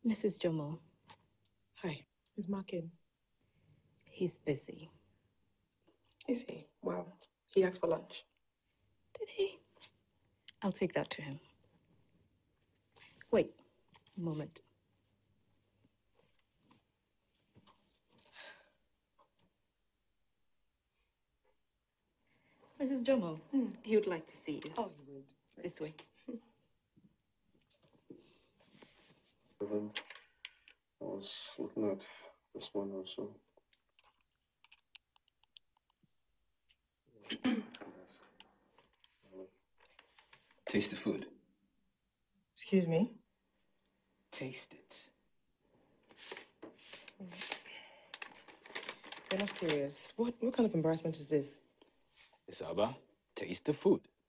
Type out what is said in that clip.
Mrs. Jomo. Hi. Is Mark in? He's busy. Is he? Wow. He asked for lunch. Did he? I'll take that to him. Wait a moment. Mrs. Jomo, he would like to see you. Oh, he would. This way. I was looking at this one also. Taste the food. Excuse me? Taste it. You're not serious. What kind of embarrassment is this? Isaba, taste the food.